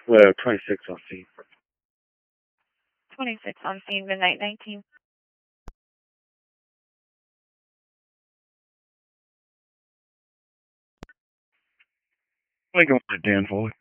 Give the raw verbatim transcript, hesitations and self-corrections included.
Well, twenty-six on scene. twenty-six on scene, midnight nineteen. We go to Dan Foley.